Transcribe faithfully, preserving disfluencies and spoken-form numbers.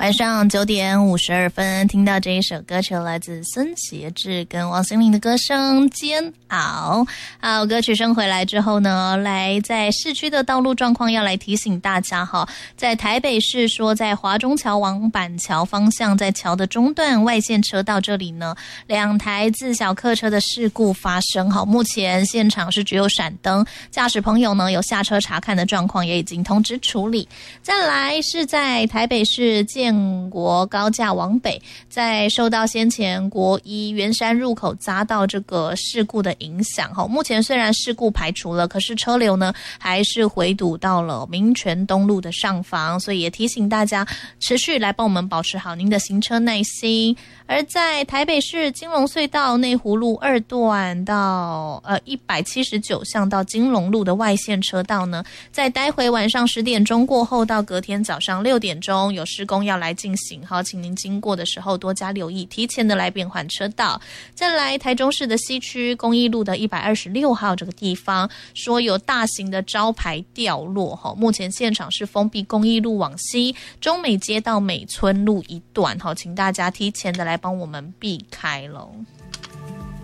晚上九点五十二分，听到这一首歌曲来自孙协志跟王心凌的歌声《煎熬》。好，歌曲声回来之后呢，来在市区的道路状况要来提醒大家哈，在台北市说在华中桥往板桥方向，在桥的中段外线车道这里呢，两台自小客车的事故发生。好，目前现场是只有闪灯，驾驶朋友呢有下车查看的状况，也已经通知处理。再来是在台北市建国高架往北，在受到先前国一圆山入口匝道这个事故的影响，目前虽然事故排除了，可是车流呢还是回堵到了民权东路的上方，所以也提醒大家持续来帮我们保持好您的行车耐心。而在台北市金龙隧道内湖路二段到呃一百七十九巷到金龙路的外线车道呢，在待会晚上十点钟过后到隔天早上六点钟有施工要来进行，好，请您经过的时候多加留意，提前的来变换车道。再来台中市的西区公益路的一百二十六号这个地方，说有大型的招牌掉落，目前现场是封闭公益路往西中美街到美村路一段，请大家提前的来帮我们避开咯。